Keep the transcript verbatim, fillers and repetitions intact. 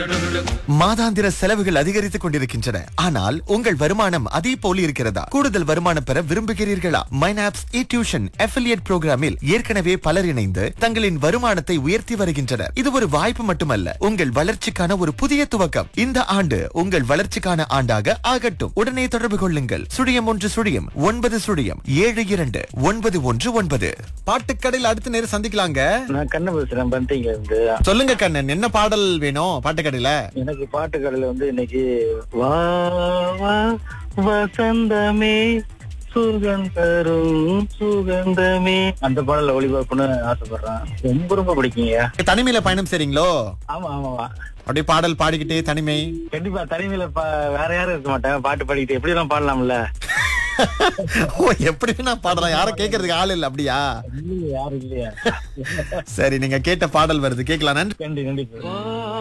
மாதாந்திர செலவுகள் அதிகரித்துக் கொண்டிருக்கின்றன. ஆனால் உங்கள் வருமானம் அதே போல இருக்கிறதா? கூடுதல் வருமானம் பெற விரும்புகிறீர்களா? மைனாப்ஸ் இ டியூஷன் அஃபிலியேட் புரோகிராமில் ஏற்கனவே பலர் இணைந்து தங்களின் வருமானத்தை உயர்த்தி வருகின்றனர். இது ஒரு வாய்ப்பு மட்டுமல்ல, உங்கள் வளர்ச்சிக்கான ஒரு புதிய துவக்கம். இந்த ஆண்டு உங்கள் வளர்ச்சிக்கான ஆண்டாக ஆகட்டும். உடனே தொடர்பு கொள்ளுங்கள். சுழியம் ஒன்று சுழியம் ஒன்பது சுழியம் ஏழு இரண்டு ஒன்பது ஒன்று ஒன்பது. பாட்டுக்கடையில் அடுத்த நேரம் சந்திக்கலாங்க. நான் கண்ணன் பேசுறேன் பந்திங்க இருந்து. சொல்லுங்க கண்ணன், என்ன பாடல் வேணும் பாட்டுக்கடையில? எனக்கு பாட்டு கடையில வந்து இன்னைக்கு வா வா வசந்தமே சுகந்தரும் சுகந்தமே அந்த பாடல ஒளிபரப்புன்னு ஆசைப்படுறேன். ரொம்ப ரொம்ப பிடிக்குங்க. தனிமையில பயணம் செய்றீங்களோ? ஆமா ஆமாவா. அப்படியே பாடல் பாடிக்கிட்டே தனிமை. கண்டிப்பா தனிமையில வேற யாரும் இருக்க மாட்டேன். பாட்டு பாடிக்கிட்டு எப்படி எல்லாம் பாடலாம்ல. ஓ, எப்படி நான் பாடலாம், யாரும் கேட்கறதுக்கு ஆள் இல்ல அப்படியா? யாரும் இல்லையா? சரி, நீங்க கேட்ட பாடல் வருது, கேட்கலாம். நன்றி. கண்டி கண்டிப்பா.